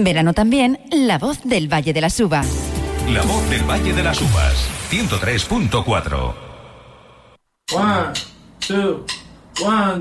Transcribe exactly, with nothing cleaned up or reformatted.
En verano también, La Voz del Valle de las Uvas. La Voz del Valle de las Uvas, ciento tres punto cuatro. One, two, one.